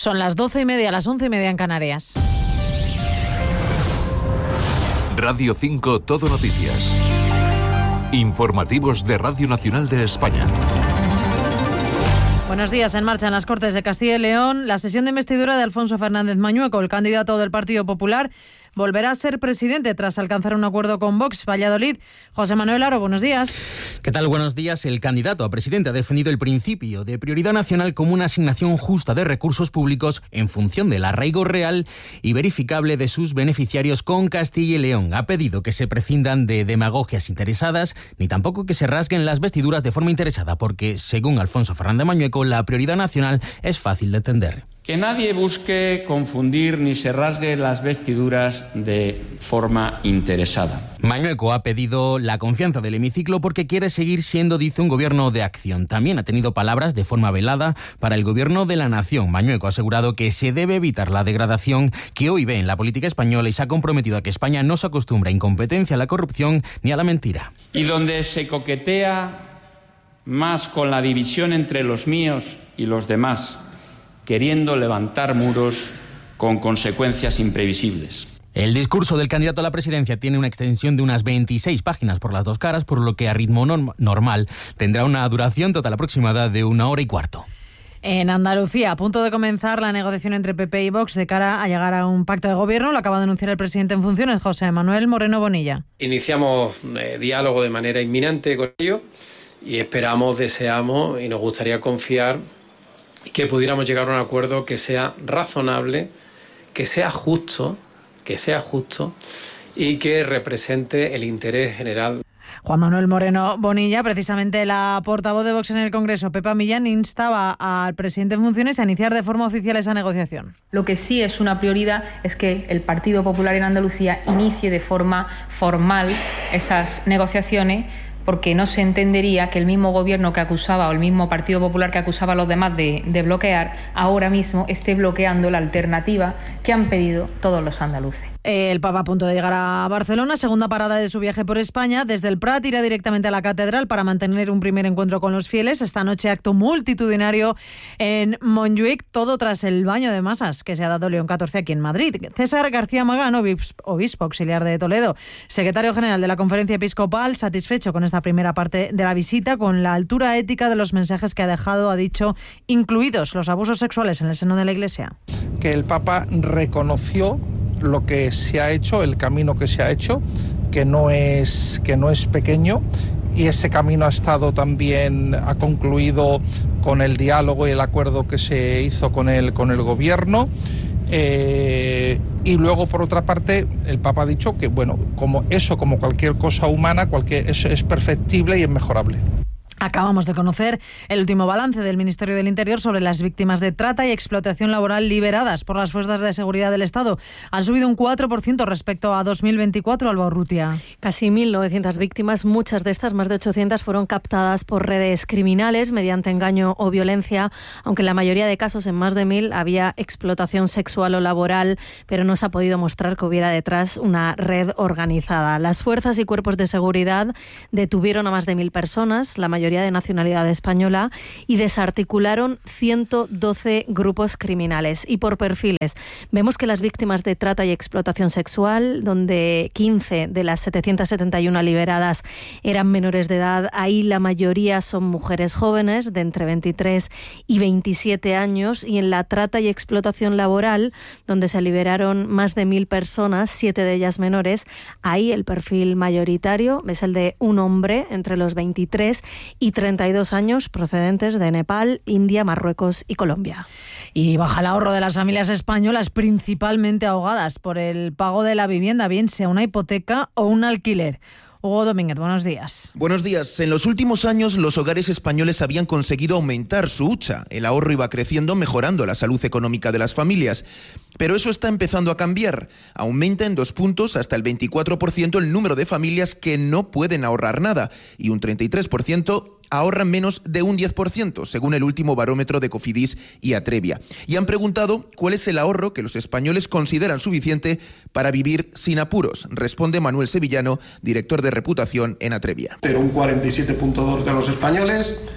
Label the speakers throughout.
Speaker 1: Son las 12:30, las 11:30 en Canarias.
Speaker 2: Radio 5 Todo Noticias. Informativos de Radio Nacional de España.
Speaker 1: Buenos días. En marcha en las Cortes de Castilla y León la sesión de investidura de Alfonso Fernández Mañueco, el candidato del Partido Popular. Volverá a ser presidente tras alcanzar un acuerdo con Vox. Valladolid. José Manuel Aro, buenos días.
Speaker 3: ¿Qué tal? Buenos días. El candidato a presidente ha defendido el principio de prioridad nacional como una asignación justa de recursos públicos en función del arraigo real y verificable de sus beneficiarios con Castilla y León. Ha pedido que se prescindan de demagogias interesadas ni tampoco que se rasguen las vestiduras de forma interesada, porque, según Alfonso Fernández Mañueco, la prioridad nacional es fácil de entender.
Speaker 4: Que nadie busque confundir ni se rasgue las vestiduras de forma interesada.
Speaker 3: Mañueco ha pedido la confianza del hemiciclo porque quiere seguir siendo, dice, un gobierno de acción. También ha tenido palabras de forma velada para el gobierno de la nación. Mañueco ha asegurado que se debe evitar la degradación que hoy ve en la política española y se ha comprometido a que España no se acostumbre a incompetencia, a la corrupción ni a la mentira.
Speaker 4: Y donde se coquetea más con la división entre los míos y los demás, queriendo levantar muros con consecuencias imprevisibles.
Speaker 3: El discurso del candidato a la presidencia tiene una extensión de unas 26 páginas por las dos caras, por lo que a ritmo normal tendrá una duración total aproximada de 1 hora y cuarto.
Speaker 1: En Andalucía, a punto de comenzar la negociación entre PP y Vox de cara a llegar a un pacto de gobierno, lo acaba de anunciar el presidente en funciones, José Manuel Moreno Bonilla.
Speaker 5: Iniciamos diálogo de manera inminente con ellos y esperamos, deseamos y nos gustaría confiar que pudiéramos llegar a un acuerdo que sea razonable, que sea justo y que represente el interés general.
Speaker 1: Juan Manuel Moreno Bonilla, precisamente la portavoz de Vox en el Congreso, Pepa Millán, instaba al presidente en funciones a iniciar de forma oficial esa negociación.
Speaker 6: Lo que sí es una prioridad es que el Partido Popular en Andalucía inicie de forma formal esas negociaciones, porque no se entendería que el mismo gobierno que acusaba, o el mismo Partido Popular que acusaba a los demás de bloquear, ahora mismo esté bloqueando la alternativa que han pedido todos los andaluces.
Speaker 1: El Papa a punto de llegar a Barcelona, segunda parada de su viaje por España. Desde el Prat irá directamente a la catedral para mantener un primer encuentro con los fieles. Esta noche acto multitudinario en Montjuic, todo tras el baño de masas que se ha dado León XIV aquí en Madrid. César García Magán, obispo auxiliar de Toledo, secretario general de la Conferencia Episcopal, satisfecho con esta primera parte de la visita, con la altura ética de los mensajes que ha dejado, ha dicho, incluidos los abusos sexuales en el seno de la Iglesia.
Speaker 7: Que el Papa reconoció lo que se ha hecho, el camino que se ha hecho, que no es pequeño, y ese camino ha concluido con el diálogo y el acuerdo que se hizo con el gobierno. Y luego, por otra parte, el Papa ha dicho que, como cualquier cosa humana, eso es perfectible y es mejorable.
Speaker 1: Acabamos de conocer el último balance del Ministerio del Interior sobre las víctimas de trata y explotación laboral liberadas por las fuerzas de seguridad del Estado. Han subido un 4% respecto a 2024, Alba Urrutia.
Speaker 8: Casi 1.900 víctimas, muchas de estas, más de 800, fueron captadas por redes criminales mediante engaño o violencia, aunque en la mayoría de casos, en más de 1.000, había explotación sexual o laboral, pero no se ha podido mostrar que hubiera detrás una red organizada. Las fuerzas y cuerpos de seguridad detuvieron a más de 1.000 personas, la mayoría de nacionalidad española, y desarticularon 112 grupos criminales. Y por perfiles, vemos que las víctimas de trata y explotación sexual, donde 15 de las 771 liberadas eran menores de edad, ahí la mayoría son mujeres jóvenes de entre 23 y 27 años, y en la trata y explotación laboral, donde se liberaron más de 1.000 personas, 7 de ellas menores, ahí el perfil mayoritario es el de un hombre entre los 23 y 32 años, procedentes de Nepal, India, Marruecos y Colombia.
Speaker 1: Y baja el ahorro de las familias españolas, principalmente ahogadas por el pago de la vivienda, bien sea una hipoteca o un alquiler. Hugo Domínguez, buenos días.
Speaker 9: Buenos días. En los últimos años, los hogares españoles habían conseguido aumentar su hucha. El ahorro iba creciendo, mejorando la salud económica de las familias. Pero eso está empezando a cambiar. Aumenta en 2 puntos, hasta el 24%, el número de familias que no pueden ahorrar nada, y un 33% ahorran menos de un 10%, según el último barómetro de Cofidis y Atrevia. Y han preguntado cuál es el ahorro que los españoles consideran suficiente para vivir sin apuros. Responde Manuel Sevillano, director de reputación en Atrevia.
Speaker 10: Pero un 47,2% de los españoles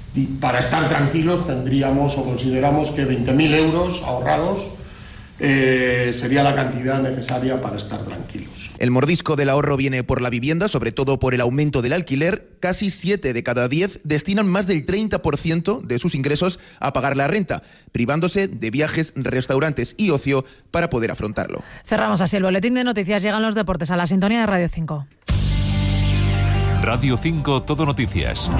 Speaker 10: Y para estar tranquilos tendríamos o consideramos que 20.000 euros ahorrados sería la cantidad necesaria para estar tranquilos.
Speaker 9: El mordisco del ahorro viene por la vivienda, sobre todo por el aumento del alquiler. Casi 7 de cada 10 destinan más del 30% de sus ingresos a pagar la renta, privándose de viajes, restaurantes y ocio para poder afrontarlo.
Speaker 1: Cerramos así el boletín de noticias. Llegan los deportes a la sintonía de Radio 5.
Speaker 2: Radio 5 Todo Noticias.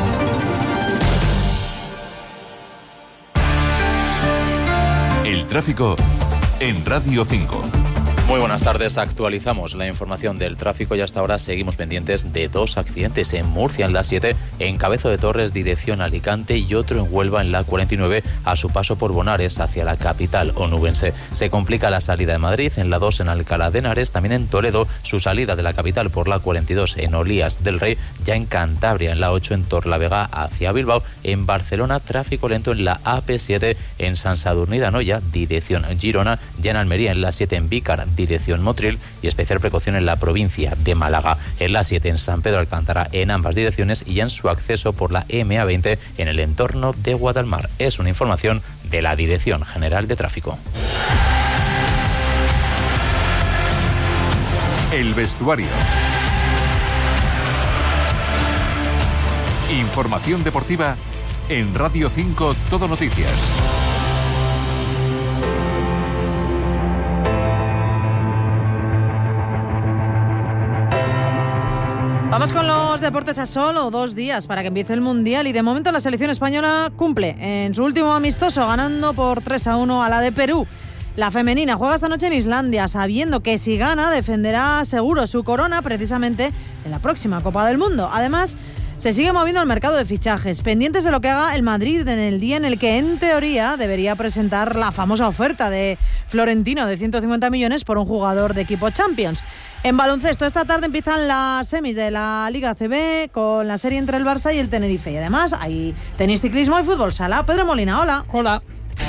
Speaker 2: El tráfico en Radio 5.
Speaker 11: Muy buenas tardes, actualizamos la información del tráfico y hasta ahora seguimos pendientes de 2 accidentes en Murcia en la 7, en Cabezo de Torres dirección Alicante y otro en Huelva en la 49 a su paso por Bonares hacia la capital onubense. Se complica la salida de Madrid en la 2 en Alcalá de Henares, también en Toledo su salida de la capital por la 42 en Olías del Rey, ya en Cantabria en la 8 en Torlavega hacia Bilbao, en Barcelona tráfico lento en la AP7 en Sant Sadurní d'Anoia dirección Girona, ya en Almería en la 7 en Vícar dirección Motril y especial precaución en la provincia de Málaga. En la 7 en San Pedro Alcántara en ambas direcciones y en su acceso por la MA20 en el entorno de Guadalmar. Es una información de la Dirección General de Tráfico.
Speaker 2: El vestuario. Información deportiva en Radio 5 Todo Noticias.
Speaker 1: Vamos con los deportes a solo 2 días para que empiece el Mundial y de momento la selección española cumple en su último amistoso ganando por 3-1 a la de Perú. La femenina juega esta noche en Islandia sabiendo que si gana defenderá seguro su corona precisamente en la próxima Copa del Mundo. Además, se sigue moviendo el mercado de fichajes, pendientes de lo que haga el Madrid en el día en el que, en teoría, debería presentar la famosa oferta de Florentino de 150 millones por un jugador de equipo Champions. En baloncesto, esta tarde empiezan las semis de la Liga ACB con la serie entre el Barça y el Tenerife. Y además hay tenis, ciclismo y fútbol sala. Pedro Molina, hola.
Speaker 12: Hola.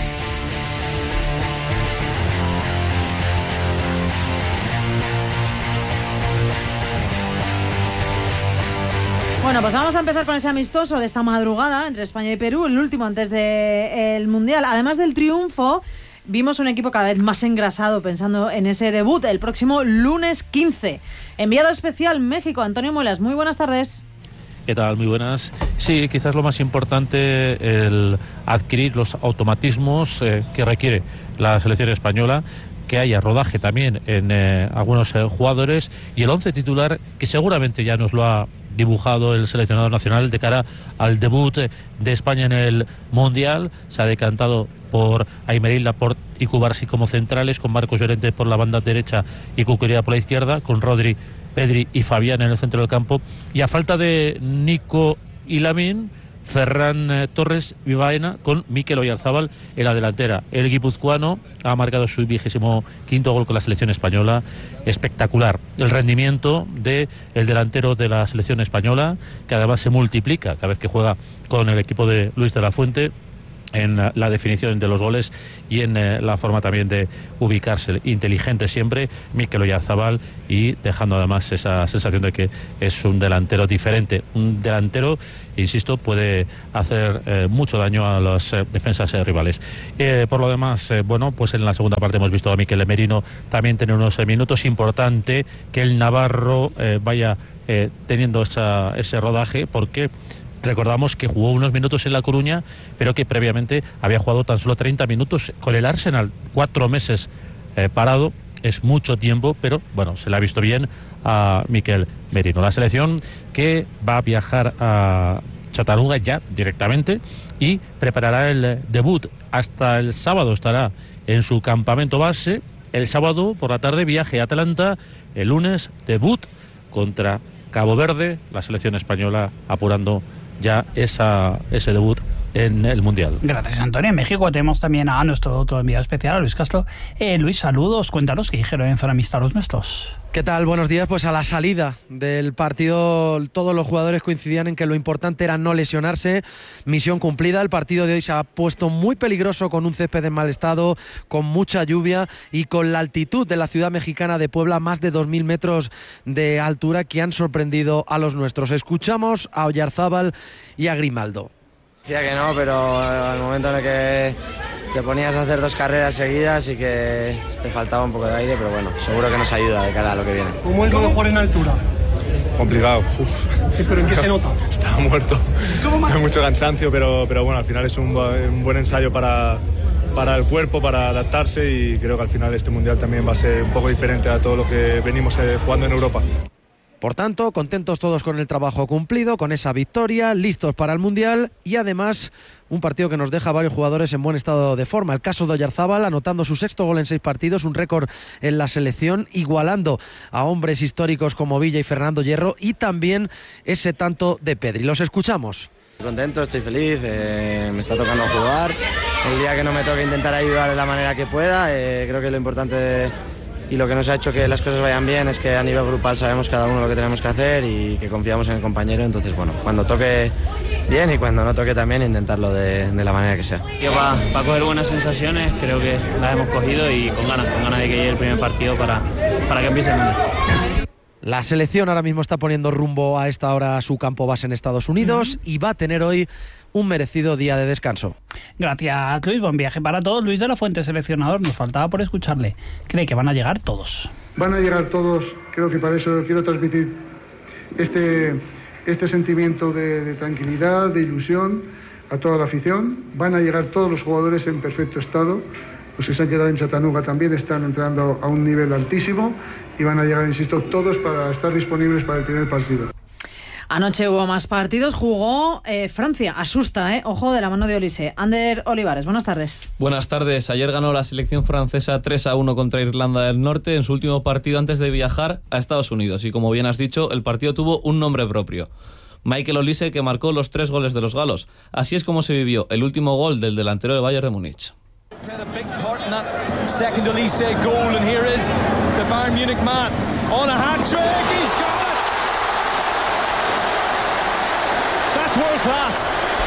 Speaker 1: Bueno, pues vamos a empezar con ese amistoso de esta madrugada entre España y Perú, el último antes del Mundial. Además del triunfo, vimos un equipo cada vez más engrasado pensando en ese debut el próximo lunes 15. Enviado especial México, Antonio Muelas, muy buenas tardes.
Speaker 12: ¿Qué tal? Muy buenas. Sí, quizás lo más importante, el adquirir los automatismos que requiere la selección española, que haya rodaje también en algunos jugadores y el 11 titular que seguramente ya nos lo ha dibujado el seleccionado nacional de cara al debut de España en el Mundial. Se ha decantado por Aymeric Laporte y Cubarsí como centrales, con Marcos Llorente por la banda derecha y Cucurella por la izquierda, con Rodri, Pedri y Fabián en el centro del campo, y a falta de Nico y Lamine, Ferran Torres y Baena con Mikel Oyarzabal en la delantera. El guipuzcoano ha marcado su 25º gol con la selección española. Espectacular el rendimiento del delantero de la selección española, que además se multiplica cada vez que juega con el equipo de Luis de la Fuente en la definición de los goles y en la forma también de ubicarse, inteligente siempre Mikel Oyarzabal, y dejando además esa sensación de que es un delantero diferente, un delantero, insisto, puede hacer mucho daño a las defensas rivales. Por lo demás, bueno, pues en la segunda parte hemos visto a Mikel Merino también tener unos minutos. Importante que el navarro vaya teniendo ese rodaje, porque recordamos que jugó unos minutos en La Coruña, pero que previamente había jugado tan solo 30 minutos con el Arsenal. 4 meses parado, es mucho tiempo, pero bueno, se le ha visto bien a Mikel Merino. La selección que va a viajar a Chattanooga ya directamente y preparará el debut. Hasta el sábado estará en su campamento base. El sábado por la tarde viaje a Atlanta. El lunes debut contra Cabo Verde. La selección española apurando ya ese debut en el Mundial.
Speaker 13: Gracias, Antonio. En México tenemos también a nuestro otro enviado especial, a Luis Castro. Luis, saludos. Cuéntanos qué dijeron en Zona Mixta los nuestros.
Speaker 14: ¿Qué tal? Buenos días. Pues a la salida del partido todos los jugadores coincidían en que lo importante era no lesionarse. Misión cumplida. El partido de hoy se ha puesto muy peligroso con un césped en mal estado, con mucha lluvia y con la altitud de la ciudad mexicana de Puebla, más de 2.000 metros de altura, que han sorprendido a los nuestros. Escuchamos a Oyarzabal y a Grimaldo.
Speaker 15: Decía que no, pero al momento en el que te ponías a hacer 2 carreras seguidas y que te faltaba un poco de aire, pero bueno, seguro que nos ayuda de cara a lo que viene.
Speaker 16: ¿Cómo es lo de jugar en altura?
Speaker 17: Complicado.
Speaker 16: ¿Pero en qué se nota?
Speaker 17: Estaba muerto. Hay mucho cansancio, pero bueno, al final es un buen ensayo para el cuerpo, para adaptarse, y creo que al final este Mundial también va a ser un poco diferente a todo lo que venimos jugando en Europa.
Speaker 14: Por tanto, contentos todos con el trabajo cumplido, con esa victoria, listos para el Mundial, y además un partido que nos deja a varios jugadores en buen estado de forma. El caso de Oyarzábal, anotando su 6º gol en 6 partidos, un récord en la selección, igualando a hombres históricos como Villa y Fernando Hierro, y también ese tanto de Pedri. Los escuchamos.
Speaker 15: Estoy contento, estoy feliz, me está tocando jugar. El día que no me toque intentar ayudar de la manera que pueda, creo que lo importante y lo que nos ha hecho que las cosas vayan bien es que a nivel grupal sabemos cada uno lo que tenemos que hacer y que confiamos en el compañero. Entonces, bueno, cuando toque bien y cuando no toque también, intentarlo de la manera que sea.
Speaker 18: Para coger buenas sensaciones, creo que las hemos cogido, y con ganas de que llegue el primer partido para que empiece el mundo.
Speaker 14: La selección ahora mismo está poniendo rumbo a esta hora a su campo base en Estados Unidos y va a tener hoy un merecido día de descanso.
Speaker 13: Gracias, Luis. Buen viaje para todos. Luis de la Fuente, seleccionador. Nos faltaba por escucharle. Cree que van a llegar todos.
Speaker 19: Van a llegar todos. Creo que para eso quiero transmitir este sentimiento de tranquilidad, de ilusión a toda la afición. Van a llegar todos los jugadores en perfecto estado. Los que se han quedado en Chattanooga también están entrando a un nivel altísimo y van a llegar, insisto, todos para estar disponibles para el primer partido.
Speaker 1: Anoche hubo más partidos, jugó Francia, asusta, ojo, de la mano de Olise. Ander Olivares, buenas tardes.
Speaker 20: Buenas tardes. Ayer ganó la selección francesa 3-1 contra Irlanda del Norte en su último partido antes de viajar a Estados Unidos. Y como bien has dicho, el partido tuvo un nombre propio. Michael Olise, que marcó los 3 goles de los galos. Así es como se vivió el último gol del delantero del Bayern de Múnich.
Speaker 21: Second Olise goal, and here is the Bayern Munich man on a hat-trick. He's got it. That's world class.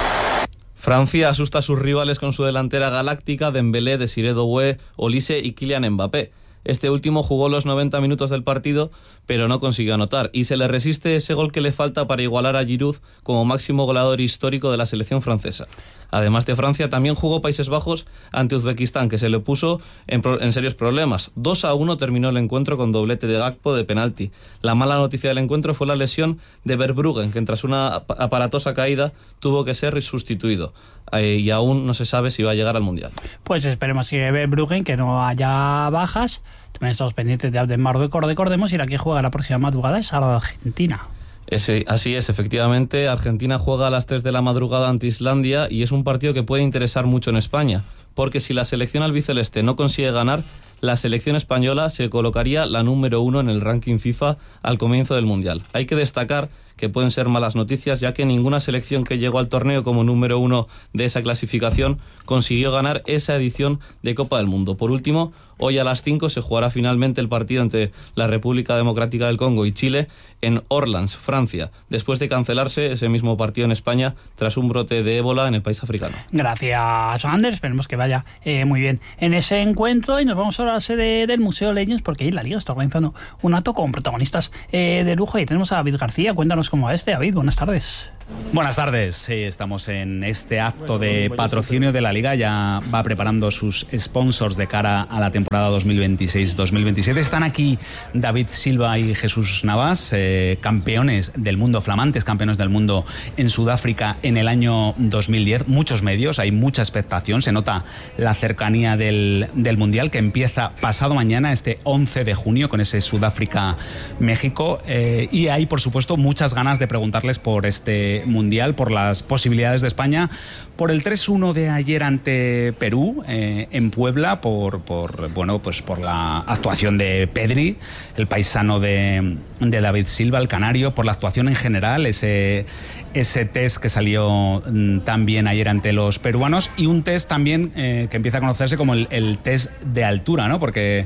Speaker 20: Francia asusta a sus rivales con su delantera galáctica, Dembélé, Desiré Doué, Olise y Kylian Mbappé. Este último jugó los 90 minutos del partido, pero no consiguió anotar, y se le resiste ese gol que le falta para igualar a Giroud como máximo goleador histórico de la selección francesa. Además de Francia, también jugó Países Bajos ante Uzbekistán, que se le puso en serios problemas. 2-1 terminó el encuentro con doblete de Gakpo de penalti. La mala noticia del encuentro fue la lesión de Verbruggen, que tras una aparatosa caída tuvo que ser sustituido. Y aún no se sabe si va a llegar al Mundial.
Speaker 13: Pues esperemos que Verbruggen, que no haya bajas. También estamos pendientes de Marruecos. Recordemos ir a que juega la próxima madrugada es a la Argentina.
Speaker 20: Así es, efectivamente. Argentina juega a las 3 de la madrugada ante Islandia y es un partido que puede interesar mucho en España, porque si la selección albiceleste no consigue ganar, la selección española se colocaría la número 1 en el ranking FIFA al comienzo del Mundial. Hay que destacar que pueden ser malas noticias, ya que ninguna selección que llegó al torneo como número 1 de esa clasificación consiguió ganar esa edición de Copa del Mundo. Por último, hoy a las 5 se jugará finalmente el partido entre la República Democrática del Congo y Chile en Orleans, Francia, después de cancelarse ese mismo partido en España tras un brote de ébola en el país africano.
Speaker 13: Gracias, Ander. Esperemos que vaya muy bien en ese encuentro, y nos vamos ahora a la sede del Museo Leños, porque ahí la Liga está organizando un acto con protagonistas de lujo, y tenemos a David García. Cuéntanos cómo va este, David. Buenas tardes.
Speaker 22: Buenas tardes, sí, estamos en este acto de patrocinio de la Liga, ya va preparando sus sponsors de cara a la temporada 2026-2027. Están aquí David Silva y Jesús Navas, campeones del mundo, flamantes campeones del mundo en Sudáfrica en el año 2010. Muchos medios, hay mucha expectación, se nota la cercanía del Mundial, que empieza pasado mañana, este 11 de junio, con ese Sudáfrica-México, y hay, por supuesto, muchas ganas de preguntarles por este Mundial, por las posibilidades de España, por el 3-1 de ayer ante Perú en Puebla, por la actuación de Pedri, el paisano de David Silva, el canario, por la actuación en general, ese test que salió tan bien ayer ante los peruanos, y un test también que empieza a conocerse como el test de altura, ¿no? Porque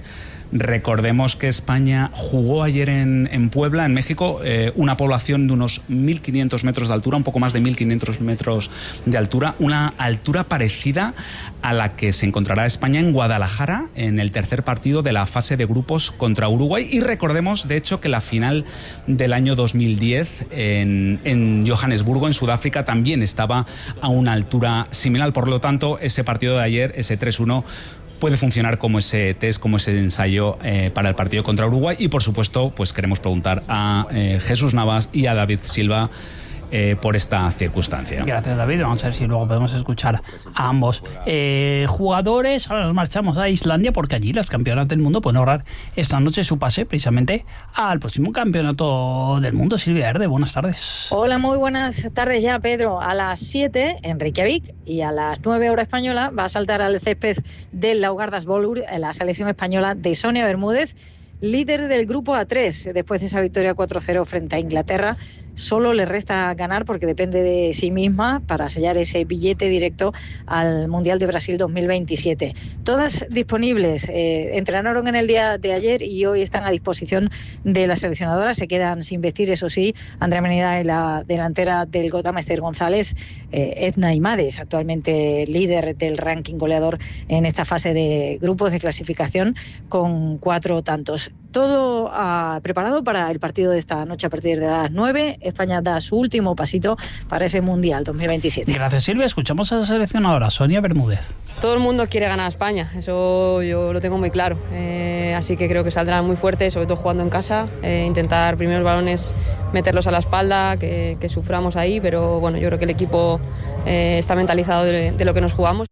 Speaker 22: Recordemos que España jugó ayer en Puebla, en México, una población de unos 1.500 metros de altura, un poco más de 1.500 metros de altura, una altura parecida a la que se encontrará España en Guadalajara en el tercer partido de la fase de grupos contra Uruguay. Y recordemos, de hecho, que la final del año 2010 en Johannesburgo, en Sudáfrica, también estaba a una altura similar. Por lo tanto, ese partido de ayer, ese 3-1, puede funcionar como ese test, como ese ensayo para el partido contra Uruguay. Y por supuesto, pues queremos preguntar a Jesús Navas y a David Silva por esta circunstancia.
Speaker 13: Gracias, David. Vamos a ver si luego podemos escuchar a ambos jugadores. Ahora nos marchamos a Islandia porque allí los campeones del mundo pueden ahorrar esta noche su pase precisamente al próximo campeonato del mundo. Silvia Erde, buenas tardes.
Speaker 3: Hola, muy buenas tardes ya, Pedro. A las 7 en Reykjavik y a las 9 hora española va a saltar al césped del Laugardalsvöllur la selección española de Sonia Bermúdez, líder del grupo A3 después de esa victoria 4-0 frente a Inglaterra. Solo le resta ganar porque depende de sí misma para sellar ese billete directo al Mundial de Brasil 2027. Todas disponibles, entrenaron en el día de ayer y hoy están a disposición de la seleccionadora. Se quedan sin vestir, eso sí, Andrea Menida y la delantera del Gotham, Esther González. Edna Imades, actualmente líder del ranking goleador en esta fase de grupos de clasificación con 4 tantos. Todo preparado para el partido de esta noche a partir de las 9. España da su último pasito para ese Mundial 2027.
Speaker 13: Gracias, Silvia. Escuchamos a la seleccionadora Sonia Bermúdez.
Speaker 4: Todo el mundo quiere ganar a España, eso yo lo tengo muy claro. Así que creo que saldrán muy fuertes, sobre todo jugando en casa. Intentar primeros balones meterlos a la espalda, que suframos ahí, pero bueno, yo creo que el equipo está mentalizado de lo que nos jugamos.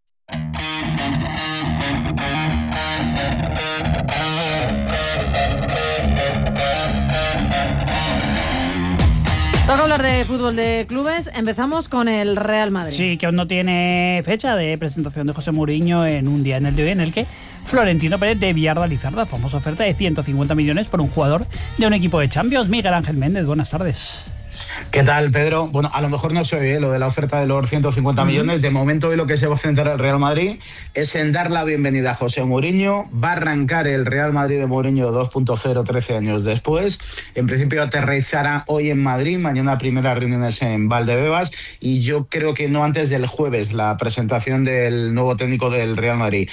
Speaker 1: Toca hablar de fútbol de clubes. Empezamos con el Real Madrid.
Speaker 13: Sí, que aún no tiene fecha de presentación de José Mourinho en un día en el de hoy en el que Florentino Pérez debía realizar la famosa oferta de 150 millones por un jugador de un equipo de Champions. Miguel Ángel Méndez, buenas tardes.
Speaker 23: ¿Qué tal, Pedro? Bueno, a lo mejor no se oye lo de la oferta de los 150 millones. De momento, hoy lo que se va a centrar el Real Madrid es en dar la bienvenida a José Mourinho. Va a arrancar el Real Madrid de Mourinho 2.0 13 años después. En principio aterrizará hoy en Madrid, mañana primeras reuniones en Valdebebas y yo creo que no antes del jueves la presentación del nuevo técnico del Real Madrid.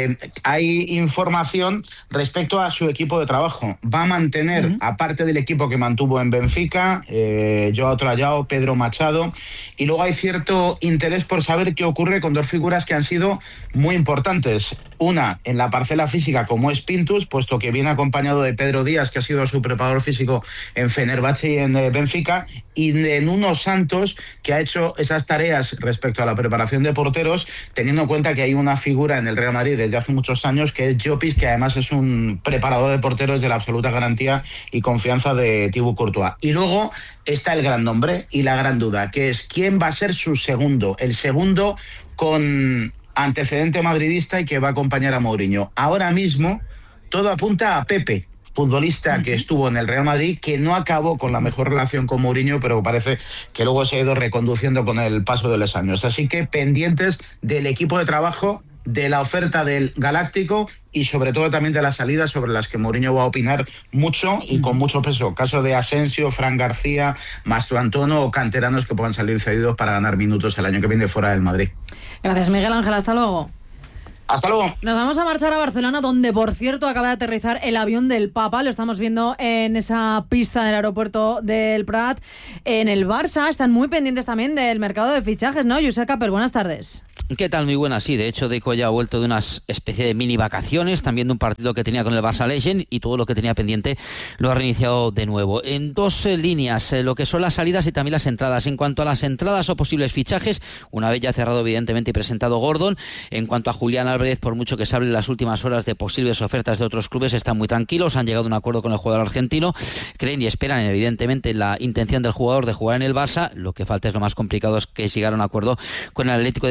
Speaker 23: Hay información respecto a su equipo de trabajo. Va a mantener, aparte del equipo que mantuvo en Benfica, Joao Trallao, Pedro Machado, y luego hay cierto interés por saber qué ocurre con dos figuras que han sido muy importantes. Una en la parcela física, como es Pintus, puesto que viene acompañado de Pedro Díaz, que ha sido su preparador físico en Fenerbahce y en Benfica, y de Nuno Santos, que ha hecho esas tareas respecto a la preparación de porteros, teniendo en cuenta que hay una figura en el Real Madrid desde hace muchos años, que es Llopis, que además es un preparador de porteros de la absoluta garantía y confianza de Thibaut Courtois. Y luego está el gran nombre y la gran duda, que es quién va a ser su segundo, el segundo con antecedente madridista y que va a acompañar a Mourinho. Ahora mismo todo apunta a Pepe, futbolista que estuvo en el Real Madrid, que no acabó con la mejor relación con Mourinho, pero parece que luego se ha ido reconduciendo con el paso de los años. Así que pendientes del equipo de trabajo, de la oferta del Galáctico y sobre todo también de las salidas sobre las que Mourinho va a opinar mucho y con mucho peso. Caso de Asensio, Fran García, Mastro Antono o canteranos que puedan salir cedidos para ganar minutos el año que viene fuera del Madrid.
Speaker 1: Gracias, Miguel Ángel. Hasta luego.
Speaker 23: Hasta luego.
Speaker 1: Nos vamos a marchar a Barcelona, donde, por cierto, acaba de aterrizar el avión del Papa. Lo estamos viendo en esa pista del aeropuerto del Prat. En el Barça están muy pendientes también del mercado de fichajes, ¿no? Josep Capel, buenas tardes.
Speaker 24: ¿Qué tal? Muy buenas, sí. De hecho, Deco ya ha vuelto de una especie de mini vacaciones, también de un partido que tenía con el Barça Legend, y todo lo que tenía pendiente lo ha reiniciado de nuevo. En dos líneas, lo que son las salidas y también las entradas. En cuanto a las entradas o posibles fichajes, una vez ya cerrado evidentemente y presentado Gordon, en cuanto a Julián Álvarez, por mucho que se hable en las últimas horas de posibles ofertas de otros clubes, están muy tranquilos, han llegado a un acuerdo con el jugador argentino, creen y esperan evidentemente la intención del jugador de jugar en el Barça. Lo que falta es lo más complicado, es que se llegara a un acuerdo con el Atlético de Madrid, pero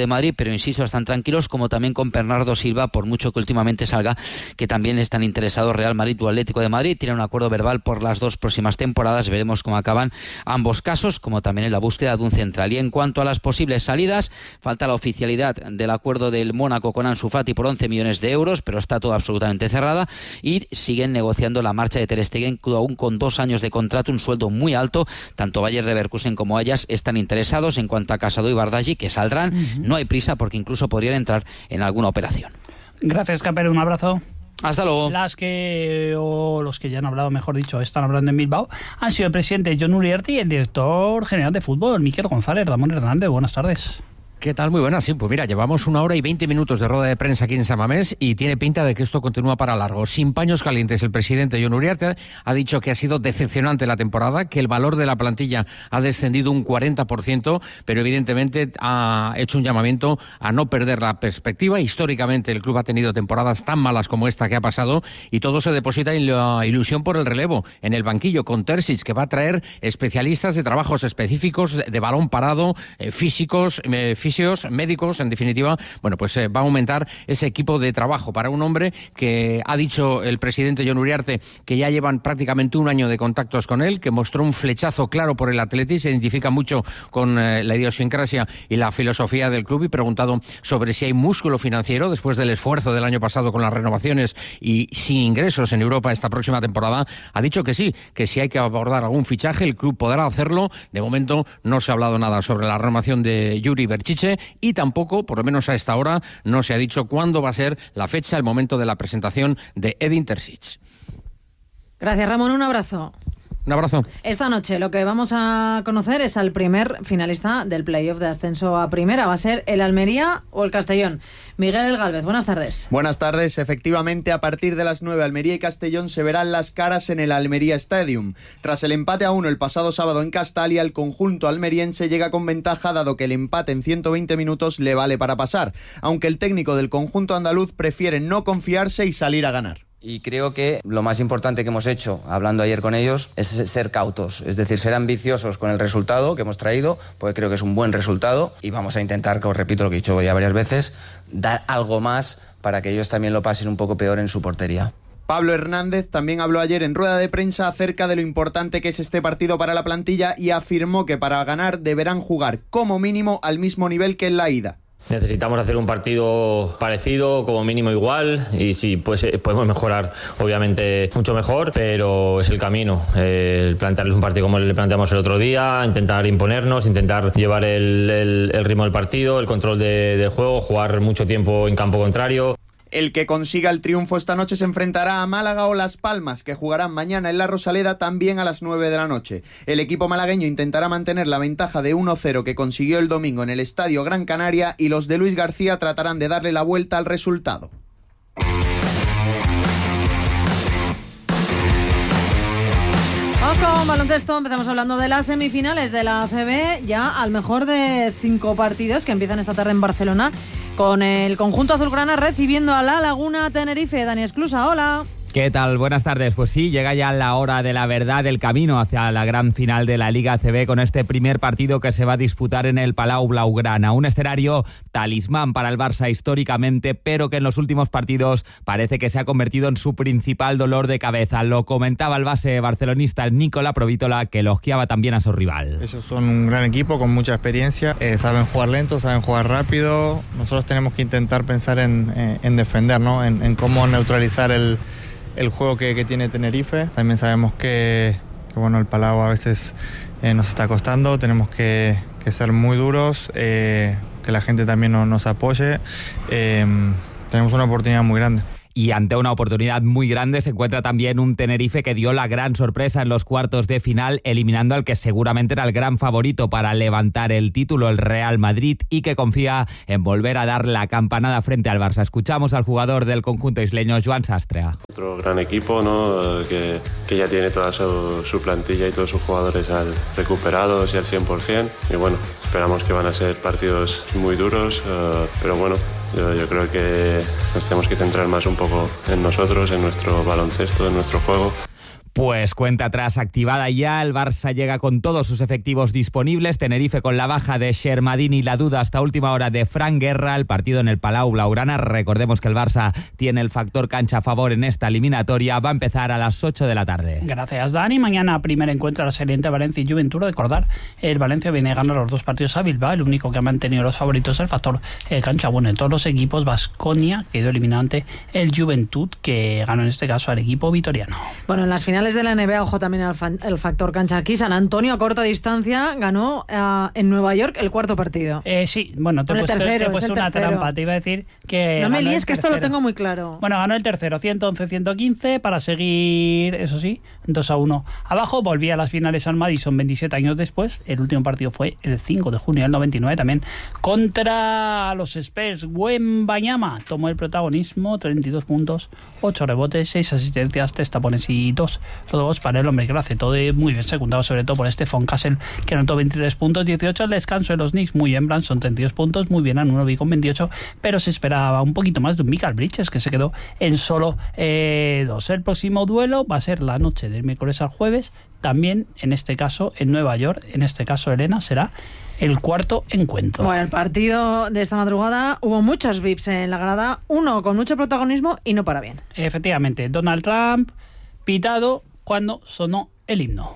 Speaker 24: pero insisto, están tranquilos, como también con Bernardo Silva, por mucho que últimamente salga que también están interesados Real Madrid o Atlético de Madrid. Tienen un acuerdo verbal por las 2 próximas temporadas, veremos cómo acaban ambos casos, como también en la búsqueda de un central. Y en cuanto a las posibles salidas, falta la oficialidad del acuerdo del Mónaco con Ansu Fati por 11 millones de euros, pero está todo absolutamente cerrada, y siguen negociando la marcha de Ter Stegen, aún con 2 años de contrato, un sueldo muy alto. Tanto Bayer Leverkusen como Ajax están interesados. En cuanto a Casado y Bardghji, que saldrán, no hay prisa porque incluso podrían entrar en alguna operación.
Speaker 13: Gracias, Capel, un abrazo.
Speaker 24: Hasta luego.
Speaker 13: Los que ya han hablado, mejor dicho, están hablando en Bilbao, han sido el presidente Jon Uriarte y el director general de fútbol, Mikel González. Ramón Hernández, buenas tardes.
Speaker 5: ¿Qué tal? Muy buenas. Sí, pues mira, llevamos 1 hora y 20 minutos de rueda de prensa aquí en San Mamés y tiene pinta de que esto continúa para largo. Sin paños calientes, el presidente Jon Uriarte ha dicho que ha sido decepcionante la temporada, que el valor de la plantilla ha descendido un 40%, pero evidentemente ha hecho un llamamiento a no perder la perspectiva. Históricamente el club ha tenido temporadas tan malas como esta que ha pasado y todo se deposita en la ilusión por el relevo en el banquillo con Terzic, que va a traer especialistas de trabajos específicos de balón parado, físicos, médicos, en definitiva. Bueno, pues va a aumentar ese equipo de trabajo para un hombre que ha dicho el presidente Jon Uriarte que ya llevan prácticamente 1 año de contactos con él, que mostró un flechazo claro por el Atleti, se identifica mucho con la idiosincrasia y la filosofía del club, y preguntado sobre si hay músculo financiero después del esfuerzo del año pasado con las renovaciones y sin ingresos en Europa esta próxima temporada, ha dicho que sí, que si hay que abordar algún fichaje el club podrá hacerlo. De momento no se ha hablado nada sobre la renovación de Juri Berchiche y tampoco, por lo menos a esta hora, no se ha dicho cuándo va a ser la fecha, el momento de la presentación de Edin Terzic.
Speaker 1: Gracias, Ramón, un abrazo.
Speaker 5: Un abrazo.
Speaker 1: Esta noche lo que vamos a conocer es al primer finalista del playoff de ascenso a primera. Va a ser el Almería o el Castellón. Miguel Gálvez, buenas tardes.
Speaker 6: Buenas tardes. Efectivamente, a partir de las 9, Almería y Castellón se verán las caras en el Almería Stadium. Tras el empate a 1 el pasado sábado en Castalia, el conjunto almeriense llega con ventaja, dado que el empate en 120 minutos le vale para pasar, aunque el técnico del conjunto andaluz prefiere no confiarse y salir a ganar.
Speaker 7: Y creo que lo más importante que hemos hecho, hablando ayer con ellos, es ser cautos, es decir, ser ambiciosos con el resultado que hemos traído, porque creo que es un buen resultado, y vamos a intentar, que os repito lo que he dicho ya varias veces, dar algo más para que ellos también lo pasen un poco peor en su portería.
Speaker 6: Pablo Hernández también habló ayer en rueda de prensa acerca de lo importante que es este partido para la plantilla y afirmó que para ganar deberán jugar como mínimo al mismo nivel que en la ida.
Speaker 8: Necesitamos hacer un partido parecido, como mínimo igual, y sí, pues podemos mejorar, obviamente mucho mejor, pero es el camino. Plantearles un partido como le planteamos el otro día, intentar imponernos, intentar llevar el ritmo del partido, el control del juego, jugar mucho tiempo en campo contrario.
Speaker 6: El que consiga el triunfo esta noche se enfrentará a Málaga o Las Palmas, que jugarán mañana en la Rosaleda también a las 9 de la noche. El equipo malagueño intentará mantener la ventaja de 1-0 que consiguió el domingo en el Estadio Gran Canaria, y los de Luis García tratarán de darle la vuelta al resultado.
Speaker 1: Vamos con baloncesto. Empezamos hablando de las semifinales de la ACB, ya al mejor de 5 partidos que empiezan esta tarde en Barcelona, con el conjunto azulgrana recibiendo a La Laguna Tenerife. Dani Esclusa, hola.
Speaker 25: ¿Qué tal? Buenas tardes. Pues sí, llega ya la hora de la verdad, del camino hacia la gran final de la Liga ACB, con este primer partido que se va a disputar en el Palau Blaugrana. Un escenario talismán para el Barça históricamente, pero que en los últimos partidos parece que se ha convertido en su principal dolor de cabeza. Lo comentaba el base barcelonista Nikola Provítola, que elogiaba también a su rival.
Speaker 26: Ellos son un gran equipo con mucha experiencia, saben jugar lento, saben jugar rápido. Nosotros tenemos que intentar pensar en defender, ¿no? En cómo neutralizar el juego que tiene Tenerife. También sabemos que bueno, el Palau a veces nos está costando, tenemos que ser muy duros, que la gente también nos apoye. Tenemos una oportunidad muy grande.
Speaker 25: Y ante una oportunidad muy grande se encuentra también un Tenerife que dio la gran sorpresa en los cuartos de final, eliminando al que seguramente era el gran favorito para levantar el título, el Real Madrid, y que confía en volver a dar la campanada frente al Barça. Escuchamos al jugador del conjunto isleño, Joan Sastrea.
Speaker 27: Otro gran equipo, ¿no? que ya tiene toda su plantilla y todos sus jugadores recuperados y al 100%. Y bueno, esperamos que van a ser partidos muy duros, pero bueno, yo creo que nos tenemos que centrar más un poco en nosotros, en nuestro baloncesto, en nuestro juego.
Speaker 25: Pues cuenta atrás activada ya, el Barça llega con todos sus efectivos disponibles, Tenerife con la baja de Shermadini y la duda hasta última hora de Fran Guerra, el partido en el Palau Blaugrana, recordemos que el Barça tiene el factor cancha a favor en esta eliminatoria, va a empezar a las 8 de la tarde.
Speaker 13: Gracias, Dani. Mañana primer encuentro a la serie entre Valencia y Juventud. Recordar, el Valencia viene a ganar los 2 partidos a Bilbao, el único que ha mantenido los favoritos es el factor cancha. Bueno, en todos los equipos, Baskonia quedó eliminado ante el Juventud, que ganó en este caso al equipo vitoriano.
Speaker 1: Bueno, en las finales de la NBA, ojo también el factor cancha aquí. San Antonio a corta distancia ganó en Nueva York el cuarto partido.
Speaker 13: Sí, bueno, te he puesto una trampa. Te iba a decir que...
Speaker 1: No me líes, que esto lo tengo muy claro.
Speaker 13: Bueno, ganó el tercero, 111-115, para seguir, eso sí, 2-1 abajo. Volvía a las finales al Madison 27 años después. El último partido fue el 5 de junio del 99, también contra los Spurs. Wembanyama tomó el protagonismo, 32 puntos, 8 rebotes, 6 asistencias, 3 tapones y 2 todos para el hombre que lo hace todo muy bien, secundado sobre todo por Stephon Castle, que anotó 23 puntos, 18 al descanso de los Knicks. Muy bien, Branson, 32 puntos, muy bien Anunoby con 28, pero se esperaba un poquito más de un Michael Bridges, que se quedó en solo 2. El próximo duelo va a ser la noche del miércoles al jueves, también en este caso en Nueva York, en este caso Elena, será el cuarto encuentro.
Speaker 1: Bueno, el partido de esta madrugada hubo muchos VIPs en la grada, uno con mucho protagonismo y no para bien.
Speaker 13: Efectivamente, Donald Trump pitado cuando sonó el himno.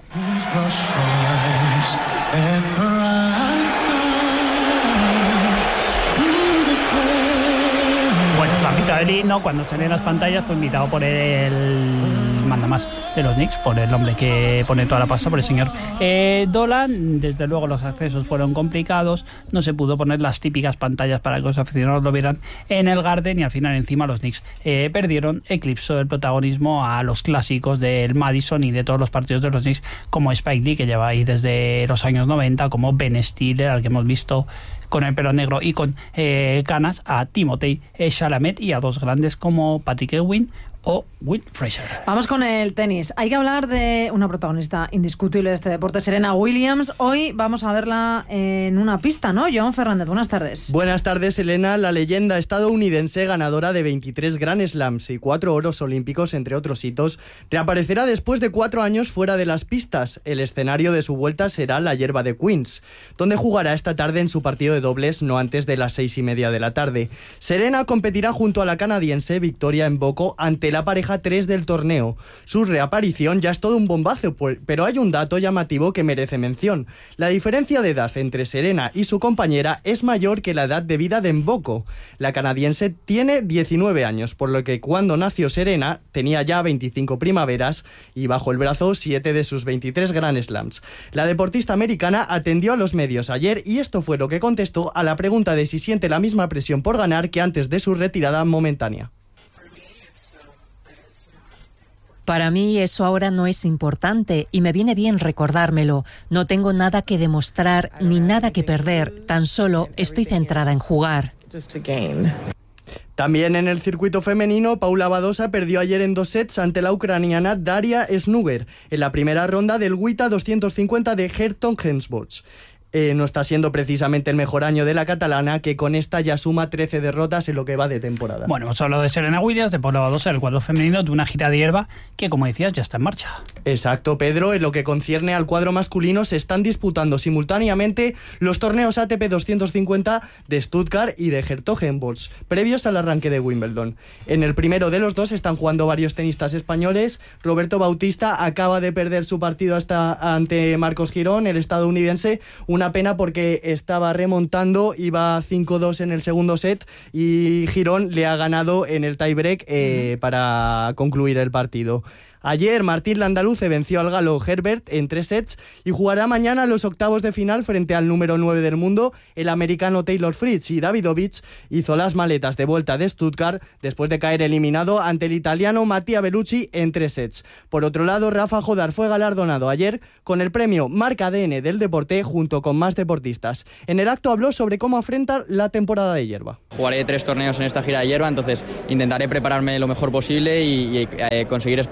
Speaker 13: Bueno, Trump pitado el himno cuando salió en las pantallas, fue invitado por el mandamás de los Knicks, por el hombre que pone toda la pasta, por el señor Dolan. Desde luego los accesos fueron complicados, no se pudo poner las típicas pantallas para que los aficionados lo vieran en el Garden, y al final encima los Knicks perdieron, eclipsó el protagonismo a los clásicos del Madison y de todos los partidos de los Knicks, como Spike Lee, que lleva ahí desde los años 90, como Ben Stiller, al que hemos visto con el pelo negro y con canas, a Timothée Chalamet y a dos grandes como Patrick Ewing o Will Fraser.
Speaker 1: Vamos con el tenis. Hay que hablar de una protagonista indiscutible de este deporte, Serena Williams. Hoy vamos a verla en una pista, ¿no? Joan Fernández, buenas tardes.
Speaker 2: Buenas tardes, Elena. La leyenda estadounidense, ganadora de 23 Grand Slams y 4 oros olímpicos, entre otros hitos, reaparecerá después de 4 años fuera de las pistas. El escenario de su vuelta será la hierba de Queens, donde jugará esta tarde en su partido de dobles no antes de las 6:30 de la tarde. Serena competirá junto a la canadiense Victoria Mboko ante la pareja 3 del torneo. Su reaparición ya es todo un bombazo, pero hay un dato llamativo que merece mención. La diferencia de edad entre Serena y su compañera es mayor que la edad de vida de Mboko. La canadiense tiene 19 años, por lo que cuando nació Serena tenía ya 25 primaveras y bajo el brazo 7 de sus 23 Grand Slams. La deportista americana atendió a los medios ayer y esto fue lo que contestó a la pregunta de si siente la misma presión por ganar que antes de su retirada momentánea.
Speaker 9: Para mí eso ahora no es importante y me viene bien recordármelo. No tengo nada que demostrar ni nada que perder, tan solo estoy centrada en jugar.
Speaker 2: También en el circuito femenino, Paula Badosa perdió ayer en 2 sets ante la ucraniana Daria Snuger en la primera ronda del WTA 250 de Hertog-Hensbosch. No está siendo precisamente el mejor año de la catalana, que con esta ya suma 13 derrotas en lo que va de temporada.
Speaker 13: Bueno, hemos hablado de Serena Williams, de Paula Badosa, el cuadro femenino, de una gira de hierba que, como decías, ya está en marcha.
Speaker 2: Exacto, Pedro. En lo que concierne al cuadro masculino, se están disputando simultáneamente los torneos ATP 250 de Stuttgart y de Hertog-Hensbosch, previos al arranque de Wimbledon. En el primero de los dos están jugando varios tenistas españoles. Roberto Bautista acaba de perder su partido ante Marcos Girón, el estadounidense. Una pena porque estaba remontando, iba 5-2 en el segundo set y Girón le ha ganado en el tiebreak para concluir el partido. Ayer Martín Landaluce venció al galo Herbert en 3 sets y jugará mañana los octavos de final frente al número 9 del mundo, el americano Taylor Fritz, y Davidovich hizo las maletas de vuelta de Stuttgart después de caer eliminado ante el italiano Mattia Bellucci en 3 sets. Por otro lado, Rafa Jodar fue galardonado ayer con el premio Marca ADN del deporte junto con más deportistas. En el acto habló sobre cómo afronta la temporada de hierba.
Speaker 10: Jugaré 3 torneos en esta gira de hierba, entonces intentaré prepararme lo mejor posible y conseguir experiencia, ¿no?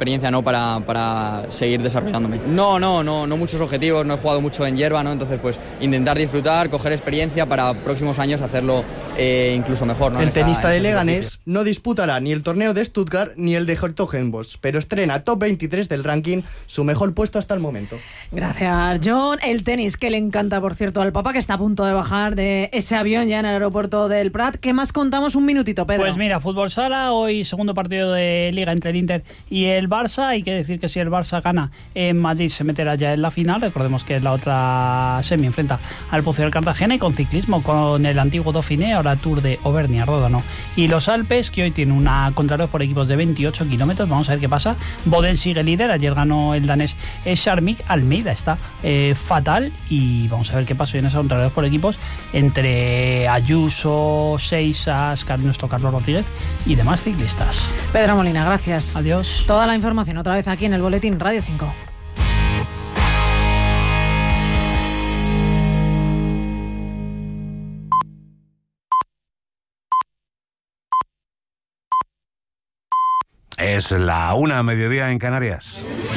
Speaker 10: ¿no? Para seguir desarrollándome. No muchos objetivos, no he jugado mucho en hierba, ¿no? Entonces pues intentar disfrutar, coger experiencia para próximos años hacerlo incluso mejor, ¿no?
Speaker 2: El tenista de Leganés no disputará ni el torneo de Stuttgart ni el de Hertogenbosch, pero estrena top 23 del ranking, su mejor puesto hasta el momento.
Speaker 1: Gracias, John. El tenis, que le encanta, por cierto, al Papa, que está a punto de bajar de ese avión ya en el aeropuerto del Prat. ¿Qué más contamos? Un minutito, Pedro.
Speaker 13: Pues mira, fútbol sala, hoy segundo partido de Liga entre el Inter y el Barça. Hay que decir que si el Barça gana en Madrid se meterá ya en la final. Recordemos que es la otra semi, enfrenta al Pozo del Cartagena. Y con ciclismo, con el antiguo Dauphiné, ahora Tour de Auvernia, Ródano y los Alpes, que hoy tiene una contrarreloj por equipos de 28 kilómetros. Vamos a ver qué pasa. Bodel sigue líder, ayer ganó el danés Charmik. Almeida está fatal y vamos a ver qué pasa en esa contrarreloj por equipos entre Ayuso, Seisas, nuestro Carlos Rodríguez y demás ciclistas.
Speaker 1: Pedro Molina, gracias.
Speaker 13: Adiós.
Speaker 1: Toda la información otra vez aquí en el Boletín Radio 5.
Speaker 11: Es la 1:00 en Canarias.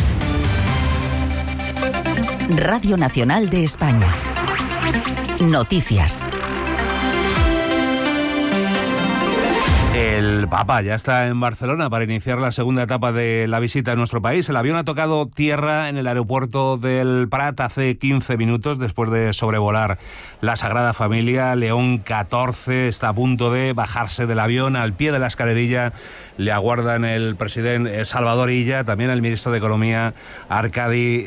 Speaker 12: Radio Nacional de España. Noticias.
Speaker 11: El Papa ya está en Barcelona para iniciar la segunda etapa de la visita a nuestro país. El avión ha tocado tierra en el aeropuerto del Prat hace 15 minutos después de sobrevolar la Sagrada Familia. León XIV está a punto de bajarse del avión. Al pie de la escalerilla le aguardan el presidente Salvador Illa, también el ministro de Economía Arcadi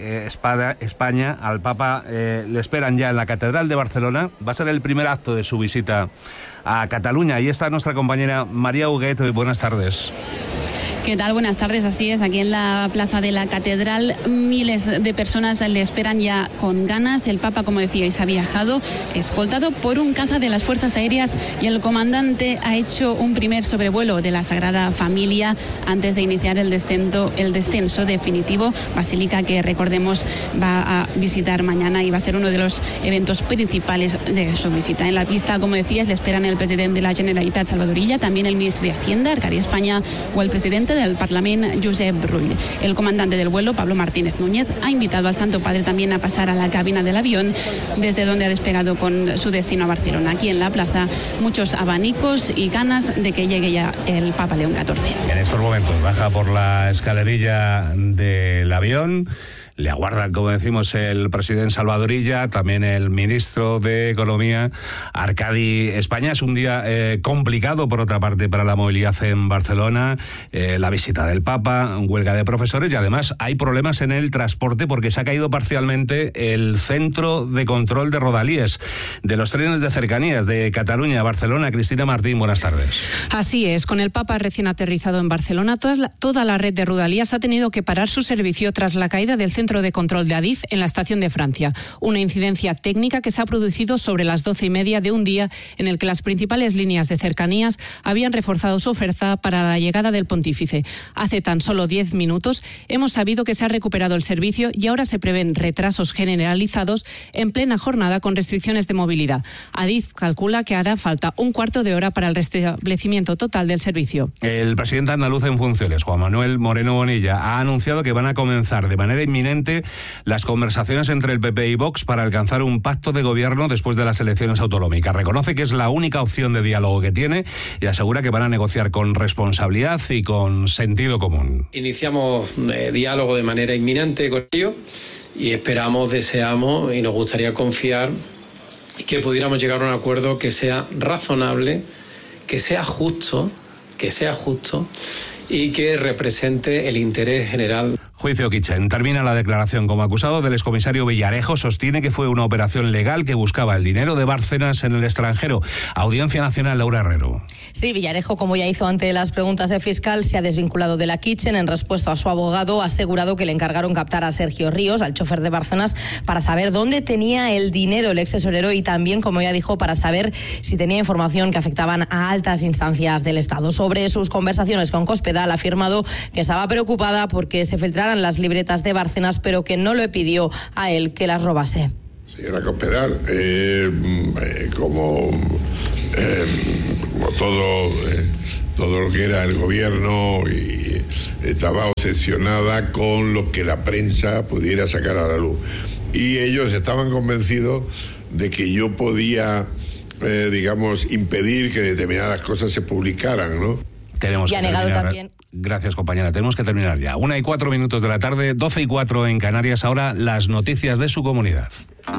Speaker 11: España. Al Papa le esperan ya en la Catedral de Barcelona. Va a ser el primer acto de su visita a Cataluña. Ahí está nuestra compañera María Huguet. Buenas tardes.
Speaker 15: ¿Qué tal? Buenas tardes. Así es, aquí en la plaza de la Catedral miles de personas le esperan ya con ganas. El Papa, como decíais, ha viajado escoltado por un caza de las Fuerzas Aéreas y el comandante ha hecho un primer sobrevuelo de la Sagrada Familia antes de iniciar el descenso definitivo. Basílica que, recordemos, va a visitar mañana y va a ser uno de los eventos principales de su visita. En la pista, como decías, le esperan el presidente de la Generalitat, Salvador Illa, también el ministro de Hacienda, Arcadi España, o el presidente del Parlamento, Josep Rull. El comandante del vuelo, Pablo Martínez Núñez, ha invitado al Santo Padre también a pasar a la cabina del avión, desde donde ha despegado con su destino a Barcelona. Aquí en la plaza, muchos abanicos y ganas de que llegue ya el Papa León XIV.
Speaker 11: En estos momentos baja por la escalerilla del avión. Le aguardan, como decimos, el presidente Salvador Illa, también el ministro de Economía, Arcadi España. Es un día complicado, por otra parte, para la movilidad en Barcelona, la visita del Papa, huelga de profesores y además hay problemas en el transporte porque se ha caído parcialmente el centro de control de Rodalies, de los trenes de cercanías de Cataluña a Barcelona. Cristina Martín, buenas tardes.
Speaker 16: Así es, con el Papa recién aterrizado en Barcelona, toda la red de Rodalies ha tenido que parar su servicio tras la caída del centro de control de Adif en la estación de Francia. Una incidencia técnica que se ha producido sobre las 12:30 de un día en el que las principales líneas de cercanías habían reforzado su oferta para la llegada del pontífice. Hace tan solo 10 minutos hemos sabido que se ha recuperado el servicio y ahora se prevén retrasos generalizados en plena jornada con restricciones de movilidad. Adif calcula que hará falta un cuarto de hora para el restablecimiento total del servicio.
Speaker 11: El presidente andaluz en funciones, Juan Manuel Moreno Bonilla, ha anunciado que van a comenzar de manera inminente las conversaciones entre el PP y Vox para alcanzar un pacto de gobierno después de las elecciones autonómicas. Reconoce que es la única opción de diálogo que tiene y asegura que van a negociar con responsabilidad y con sentido común.
Speaker 17: Iniciamos diálogo de manera inminente con ellos y esperamos, deseamos y nos gustaría confiar que pudiéramos llegar a un acuerdo que sea razonable, que sea justo y que represente el interés general.
Speaker 11: Juicio Kitchen. Termina la declaración como acusado del excomisario Villarejo. Sostiene que fue una operación legal que buscaba el dinero de Bárcenas en el extranjero. Audiencia Nacional, Laura Herrero.
Speaker 18: Sí, Villarejo, como ya hizo ante las preguntas del fiscal, se ha desvinculado de la Kitchen. En respuesta a su abogado, ha asegurado que le encargaron captar a Sergio Ríos, al chofer de Bárcenas, para saber dónde tenía el dinero el ex tesorero y también, como ya dijo, para saber si tenía información que afectaban a altas instancias del Estado. Sobre sus conversaciones con Cospedal, ha afirmado que estaba preocupada porque se filtraran las libretas de Bárcenas, pero que no le pidió a él que las robase.
Speaker 28: Señora Cospedal, como todo lo que era el gobierno y
Speaker 3: estaba obsesionada con lo que la prensa pudiera sacar a la luz. Y ellos estaban convencidos de que yo podía, impedir que determinadas cosas se publicaran, ¿no?
Speaker 16: Tenemos
Speaker 18: y ha negado también.
Speaker 11: Gracias, compañera. Tenemos que terminar ya. 1:04 de la tarde, 12:04 en Canarias. Ahora las noticias de su comunidad.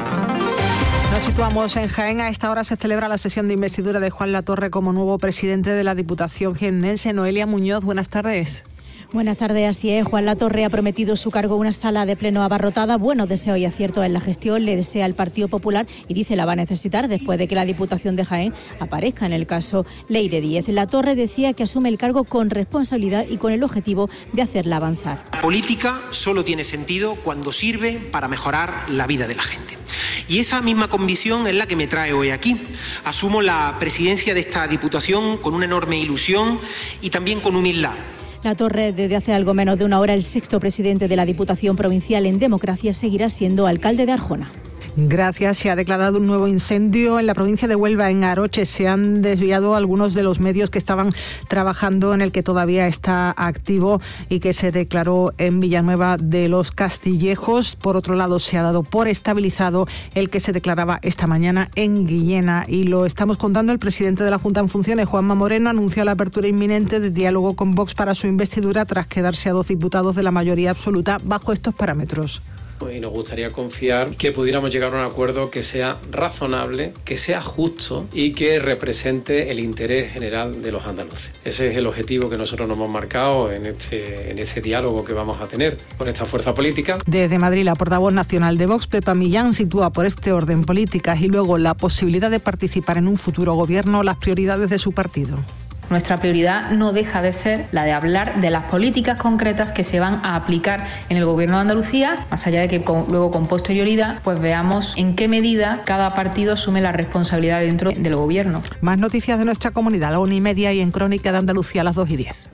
Speaker 4: Nos situamos en Jaén. A esta hora se celebra la sesión de investidura de Juan Latorre como nuevo presidente de la Diputación jiennense. Noelia Muñoz, buenas tardes.
Speaker 14: Buenas tardes, así es. Juan Latorre ha prometido su cargo una sala de pleno abarrotada. Buenos deseos y aciertos en la gestión le desea el Partido Popular y dice la va a necesitar después de que la Diputación de Jaén aparezca en el caso Leire Díez. Latorre decía que asume el cargo con responsabilidad y con el objetivo de hacerla avanzar.
Speaker 19: La política solo tiene sentido cuando sirve para mejorar la vida de la gente. Y esa misma convicción es la que me trae hoy aquí. Asumo la presidencia de esta Diputación con una enorme ilusión y también con humildad.
Speaker 14: Latorre, desde hace algo menos de una hora, el sexto presidente de la Diputación Provincial en democracia, seguirá siendo alcalde de Arjona.
Speaker 4: Gracias. Se ha declarado un nuevo incendio en la provincia de Huelva, en Aroche. Se han desviado algunos de los medios que estaban trabajando en el que todavía está activo y que se declaró en Villanueva de los Castillejos. Por otro lado, se ha dado por estabilizado el que se declaraba esta mañana en Guillena. Y lo estamos contando, el presidente de la Junta en funciones, Juanma Moreno, anunció la apertura inminente de diálogo con Vox para su investidura tras quedarse a 2 diputados de la mayoría absoluta bajo estos parámetros.
Speaker 17: Y nos gustaría confiar que pudiéramos llegar a un acuerdo que sea razonable, que sea justo y que represente el interés general de los andaluces. Ese es el objetivo que nosotros nos hemos marcado en ese diálogo que vamos a tener con esta fuerza política.
Speaker 4: Desde Madrid, la portavoz nacional de Vox, Pepa Millán, sitúa por este orden políticas y luego la posibilidad de participar en un futuro gobierno las prioridades de su partido.
Speaker 20: Nuestra prioridad no deja de ser la de hablar de las políticas concretas que se van a aplicar en el Gobierno de Andalucía, más allá de que luego con posterioridad pues veamos en qué medida cada partido asume la responsabilidad dentro del Gobierno.
Speaker 4: Más noticias de nuestra comunidad a la 1:30 y en Crónica de Andalucía a las 2:10.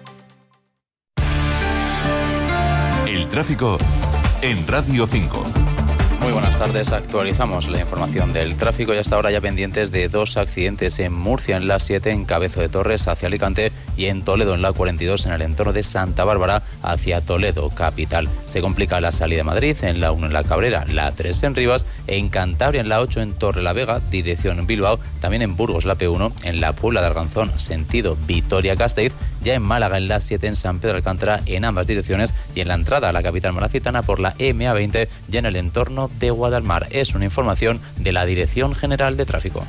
Speaker 21: El tráfico en Radio 5.
Speaker 22: Muy buenas tardes, actualizamos la información del tráfico y hasta ahora ya pendientes de 2 accidentes en Murcia, en la 7 en Cabezo de Torres hacia Alicante y en Toledo en la 42 en el entorno de Santa Bárbara hacia Toledo capital. Se complica la salida de Madrid en la 1 en la Cabrera, la 3 en Rivas, en Cantabria en la 8 en Torrelavega, dirección Bilbao, también en Burgos la P1, en la Puebla de Arganzón, sentido Vitoria-Gasteiz, ya en Málaga en la 7 en San Pedro de Alcántara en ambas direcciones y en la entrada a la capital malacitana por la MA20 ya en el entorno de Guadalmar. Es una información de la Dirección General de Tráfico.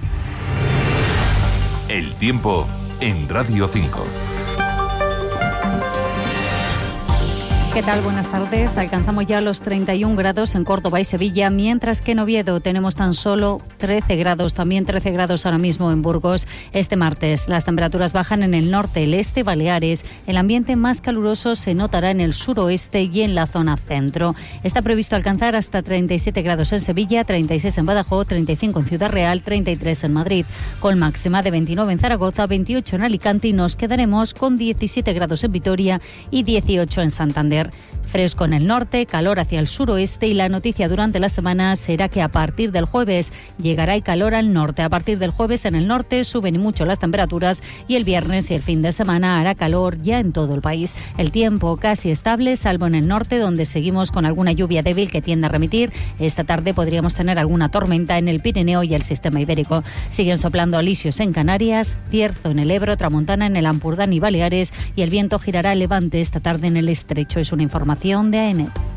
Speaker 21: El tiempo en Radio 5.
Speaker 28: ¿Qué tal? Buenas tardes. Alcanzamos ya los 31 grados en Córdoba y Sevilla, mientras que en Oviedo tenemos tan solo 13 grados, también 13 grados ahora mismo en Burgos. Este martes las temperaturas bajan en el norte, el este, Baleares. El ambiente más caluroso se notará en el suroeste y en la zona centro. Está previsto alcanzar hasta 37 grados en Sevilla, 36 en Badajoz, 35 en Ciudad Real, 33 en Madrid, con máxima de 29 en Zaragoza, 28 en Alicante y nos quedaremos con 17 grados en Vitoria y 18 en Santander. Fresco en el norte, calor hacia el suroeste y la noticia durante la semana será que a partir del jueves llegará el calor al norte. A partir del jueves en el norte suben mucho las temperaturas y el viernes y el fin de semana hará calor ya en todo el país. El tiempo casi estable, salvo en el norte donde seguimos con alguna lluvia débil que tiende a remitir. Esta tarde podríamos tener alguna tormenta en el Pirineo y el sistema ibérico. Siguen soplando alisios en Canarias, cierzo en el Ebro, tramontana en el Ampurdán y Baleares y el viento girará a levante esta tarde en el estrecho. Es una información de AEMET.